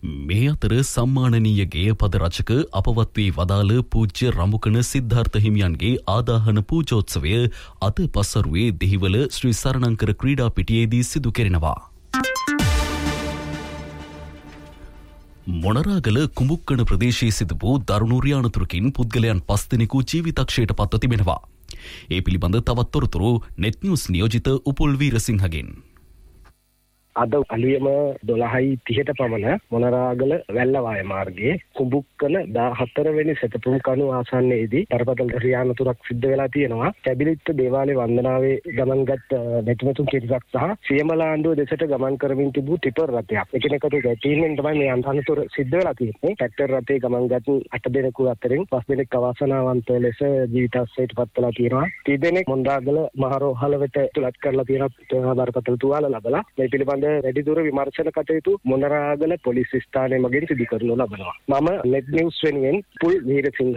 මේ අතර සම්මානනීය ගේයපද රචක අපවත් වී වදාළ පූජ්‍ය රමුකන සිද්ධාර්ථ හිමියන්ගේ ආදාහන පූජෝත්සවය අද පසරුවේ දෙහිවල ශ්‍රී සරණංකර ක්‍රීඩා පිටියේදී සිදු කෙරෙනවා. මොනරාගල කුඹුක්කන ප්‍රදේශයේ සිදු වූ දරුණු රියානතුරකින් පුද්ගලයන් 5 දෙනෙකු ජීවිතක්ෂයට පත්ව තිබෙනවා. ඒ පිළිබඳ තවත් තොරතුරු නෙට් නිවුස් නියෝජිත උපුල් වීරසිංහගෙන්. අද අලුයම 12:30ට පමණ මොනරාගල වැල්ලවාය මාර්ගයේ කුඹුක්කන 14 වෙනි සෙතපුම් කණු ආසන්නයේදී බරපතල රියානතුරක් සිද්ධ වෙලා තියෙනවා. කැබිලිත්ත දේවාලේ වන්දනාවේ ගමන්ගත් මෙතුමතුන් කිරිසක් සහ සියමලාණ්ඩුව දෙසට ගමන් කරමින් තිබූ ටිපර් රථයක් එකිනෙකට ගැටීමෙන් තමයි මේ අනතුර සිද්ධ වෙලා තියෙන්නේ. ට්‍රැක්ටර් රථයේ ගමන්ගත් 8 දෙනෙකු අතරින් 5 දෙනෙක් අවාසනාවන්ත ලෙස ජීවිතාවසයට පත් වෙලා තියෙනවා. 30 දෙනෙක් මොනරාගල මහරෝහල වෙත තුලත් කරලා තියෙනවා. බරපතල තුවාල ලැබලා මේ පිළිබඳ වැඩිදුර විමර්ශන කටයුතු මොනරාගල පොලිස් ස්ථානයේ මගින් සිදු කරනු ලබනවා. මම නෙට් නිවුස් වෙනුවෙන් පුල් වීරසිංහ.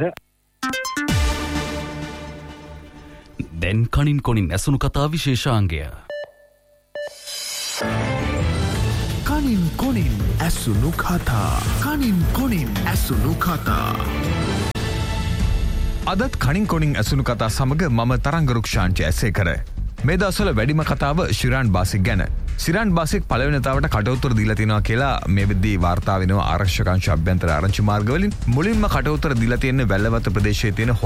දැන් කනින් කොනින් ඇසුණු කතා විශේෂාංගය. කනින් කොනින් ඇසුණු කතා. කනින් කොනින් ඇසුණු කතා. අදත් කනින් කොනින් ඇසුණු කතා සමග මම තරංගරුක්ෂාන්ච ඇසේකර. මේ දවස්වල වැඩිම කතාව ශිරාන් බාසික් ගැන. ශිරාන් බාසික් පළවෙනි වතාවට කටඋත්තර දීලා තිනවා කියලා මේ වෙද්දී වාර්තා වෙනවා ආරක්ෂක අංශ අභ්‍යන්තර ආරංචි මාර්ගවලින්. මුලින්ම කටඋත්තර දීලා තියෙන්නේ වැල්ලවත්ත ප්‍රදේශයේ තියෙන